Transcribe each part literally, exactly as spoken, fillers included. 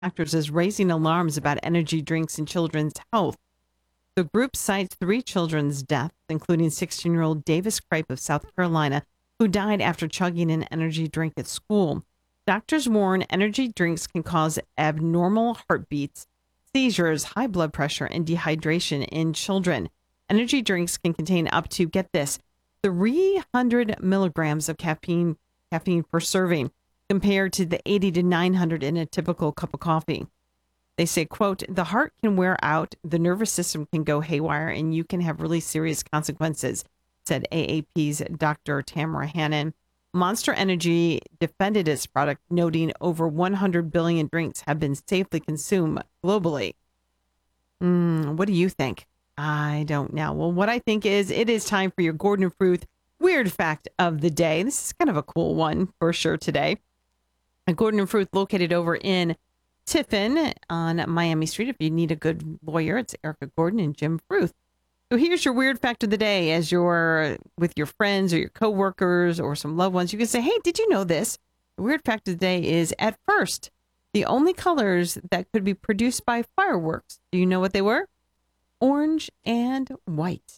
factors is raising alarms about energy drinks and children's health. The group cites three children's deaths, including sixteen-year-old Davis Cripe of South Carolina, who died after chugging an energy drink at school. Doctors warn energy drinks can cause abnormal heartbeats, seizures, high blood pressure, and dehydration in children. Energy drinks can contain up to, get this, three hundred milligrams of caffeine, caffeine per serving, compared to the eighty to nine hundred in a typical cup of coffee. They say, quote, the heart can wear out, the nervous system can go haywire, and you can have really serious consequences, said A A P's Doctor Tamara Hannon. Monster Energy defended its product, noting over one hundred billion drinks have been safely consumed globally. Mm, what do you think? I don't know. Well, what I think is it is time for your Gordon and Fruth Weird Fact of the Day. This is kind of a cool one for sure today. A Gordon and Fruth located over in Tiffin on Miami Street. If you need a good lawyer, it's Erica Gordon and Jim Fruth. So here's your weird fact of the day. As you're with your friends or your coworkers or some loved ones, you can say, hey, did you know this? The weird fact of the day is, at first, the only colors that could be produced by fireworks, do you know what they were? Orange and white.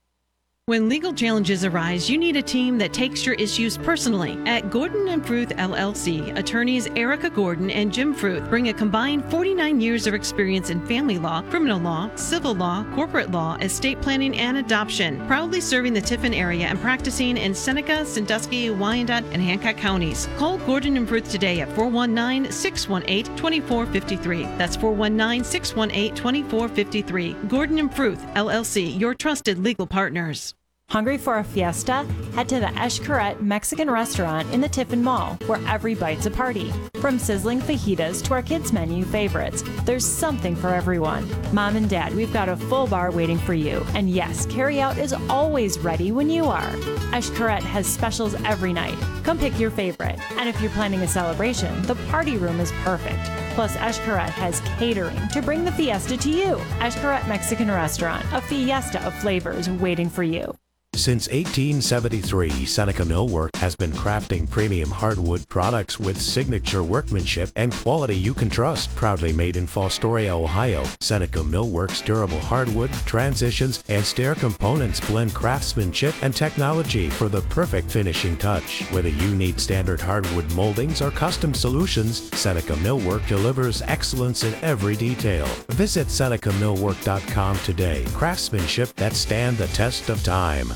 When legal challenges arise, you need a team that takes your issues personally. At Gordon and Fruth, L L C, attorneys Erica Gordon and Jim Fruth bring a combined forty-nine years of experience in family law, criminal law, civil law, corporate law, estate planning, and adoption, proudly serving the Tiffin area and practicing in Seneca, Sandusky, Wyandotte, and Hancock counties. Call Gordon and Fruth today at four one nine, six one eight, two four five three. That's four one nine, six one eight, two four five three. Gordon and Fruth, L L C, your trusted legal partners. Hungry for a fiesta? Head to the Eshkaret Mexican restaurant in the Tiffin Mall, where every bite's a party. From sizzling fajitas to our kids' menu favorites, there's something for everyone. Mom and Dad, we've got a full bar waiting for you. And yes, carryout is always ready when you are. Eshkaret has specials every night. Come pick your favorite. And if you're planning a celebration, the party room is perfect. Plus, Eshkaret has catering to bring the fiesta to you. Eshkaret Mexican Restaurant, a fiesta of flavors waiting for you. Since eighteen seventy-three, Seneca Millwork has been crafting premium hardwood products with signature workmanship and quality you can trust. Proudly made in Fostoria, Ohio, Seneca Millwork's durable hardwood, transitions, and stair components blend craftsmanship and technology for the perfect finishing touch. Whether you need standard hardwood moldings or custom solutions, Seneca Millwork delivers excellence in every detail. Visit Seneca Millwork dot com today. Craftsmanship that stand the test of time.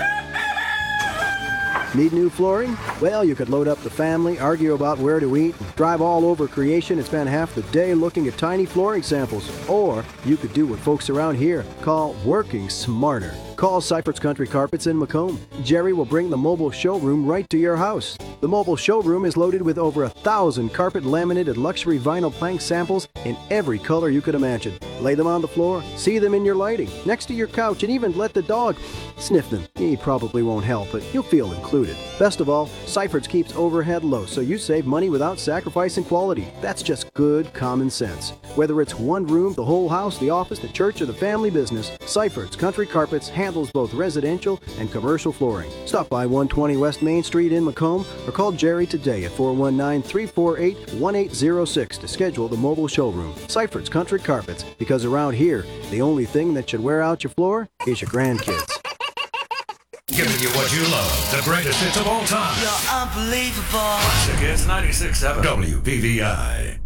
Need new flooring? Well, you could load up the family, argue about where to eat, drive all over creation and spend half the day looking at tiny flooring samples. Or you could do what folks around here call working smarter. Call Seifert's Country Carpets in Macomb. Jerry will bring the mobile showroom right to your house. The mobile showroom is loaded with over a thousand carpet laminated luxury vinyl plank samples in every color you could imagine. Lay them on the floor, see them in your lighting, next to your couch, and even let the dog sniff them. He probably won't help, but you'll feel included. Best of all, Seifert's keeps overhead low, so you save money without sacrificing quality. That's just good common sense. Whether it's one room, the whole house, the office, the church, or the family business, Seifert's Country Carpets handles both residential and commercial flooring. Stop by one twenty West Main Street in Macomb or call Jerry today at four one nine, three four eight, one eight zero six to schedule the mobile showroom. Seifert's Country Carpets, because around here, the only thing that should wear out your floor is your grandkids. Giving you what you love, the greatest hits of all time. You're unbelievable. Classic Hits ninety-six point seven W B V I.